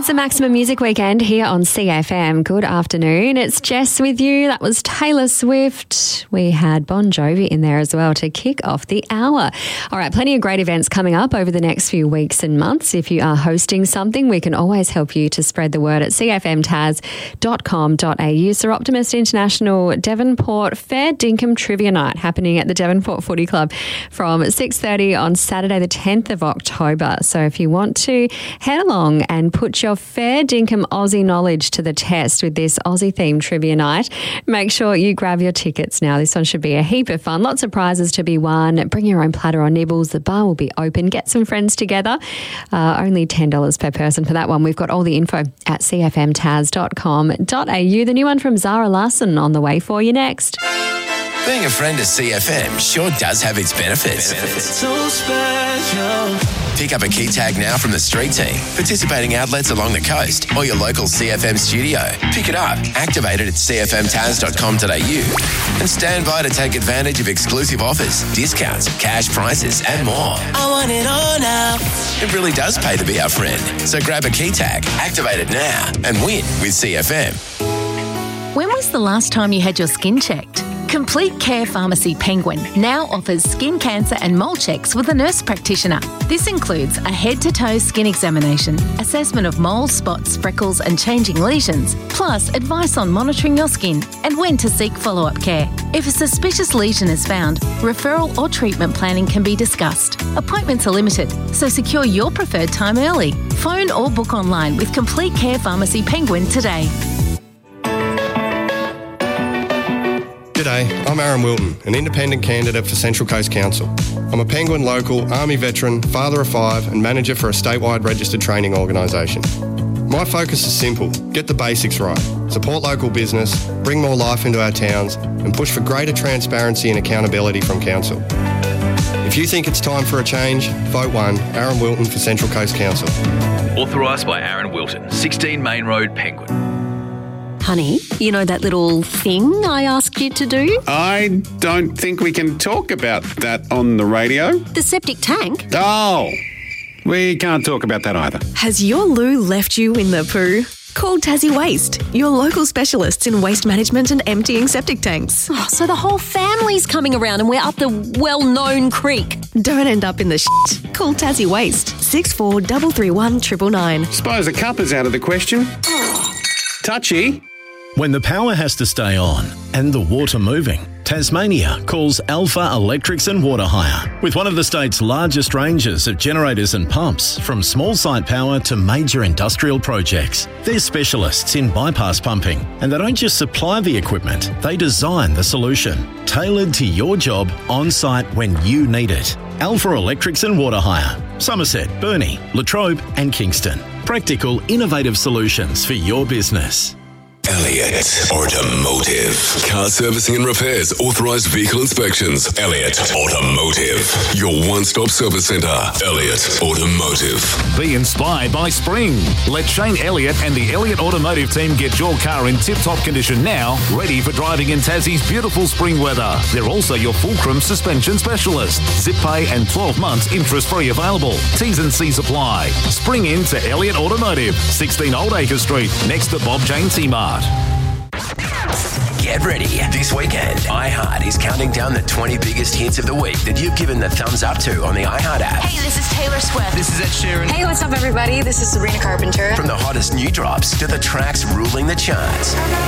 the Maximum Music Weekend here on CFM. Good afternoon. It's Jess with you. That was Taylor Swift. We had Bon Jovi in there as well to kick off the hour. All right, plenty of great events coming up over the next few weeks and months. If you are hosting something, we can always help you to spread the word at cfmtaz.com.au. Sir Optimist International Devonport Fair Dinkum Trivia Night happening at the Devonport Footy Club from 6:30 on Saturday the 10th of October. So if you want to head along and put your fair dinkum Aussie knowledge to the test with this Aussie-themed trivia night, make sure you grab your tickets now. This one should be a heap of fun. Lots of prizes to be won. Bring your own platter or nibbles. The bar will be open. Get some friends together. Only $10 per person for that one. We've got all the info at cfmtaz.com.au. The new one from Zara Larsson on the way for you next. Being a friend of CFM sure does have its benefits. So special. Pick up a key tag now from the street team, participating outlets along the coast, or your local CFM studio. Pick it up, activate it at cfmtaz.com.au, and stand by to take advantage of exclusive offers, discounts, cash prices, and more. I want it all now. It really does pay to be our friend. So grab a key tag, activate it now, and win with CFM. When was the last time you had your skin checked? Complete Care Pharmacy Penguin now offers skin cancer and mole checks with a nurse practitioner. This includes a head-to-toe skin examination, assessment of moles, spots, freckles and changing lesions, plus advice on monitoring your skin and when to seek follow-up care. If a suspicious lesion is found, referral or treatment planning can be discussed. Appointments are limited, so secure your preferred time early. Phone or book online with Complete Care Pharmacy Penguin today. G'day, I'm Aaron Wilton, an independent candidate for Central Coast Council. I'm a Penguin local, Army veteran, father of 5 and manager for a statewide registered training organisation. My focus is simple: get the basics right, support local business, bring more life into our towns and push for greater transparency and accountability from Council. If you think it's time for a change, vote 1, Aaron Wilton for Central Coast Council. Authorised by Aaron Wilton, 16 Main Road, Penguin. Honey, you know that little thing I asked you to do? I don't think we can talk about that on the radio. The septic tank? Oh, we can't talk about that either. Has your loo left you in the poo? Call Tassie Waste, your local specialists in waste management and emptying septic tanks. Oh, so the whole family's coming around and we're up the well-known creek. Don't end up in the shit. Call Tassie Waste, 6433 999. Suppose a cup is out of the question. Touchy. When the power has to stay on and the water moving, Tasmania calls Alpha Electrics and Water Hire. With one of the state's largest ranges of generators and pumps, from small site power to major industrial projects. They're specialists in bypass pumping, and they don't just supply the equipment, they design the solution, tailored to your job on site when you need it. Alpha Electrics and Water Hire. Somerset, Burnie, Latrobe and Kingston. Practical, innovative solutions for your business. Elliott Automotive. Car servicing and repairs, authorised vehicle inspections. Elliott Automotive. Your one-stop service centre. Elliott Automotive. Be inspired by spring. Let Shane Elliott and the Elliott Automotive team get your car in tip-top condition now, ready for driving in Tassie's beautiful spring weather. They're also your fulcrum suspension specialist. Zip pay and 12 months interest-free available. T's and C's apply. Spring in to Elliott Automotive, 16 Old Acre Street, next to Bob Jane T-Mart. Get ready. This weekend, iHeart is counting down the 20 biggest hits of the week that you've given the thumbs up to on the iHeart app. Hey, this is Taylor Swift. This is Ed Sheeran. Hey, what's up, everybody? This is Sabrina Carpenter. From the hottest new drops to the tracks ruling the charts.